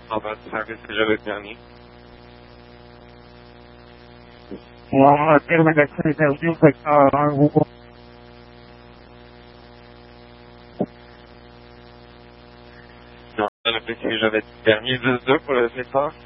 On va te faire que j'avais le permis. On va terminer cette interview avec un robot. Non, on a fait que j'avais le permis de 2 pour le faire.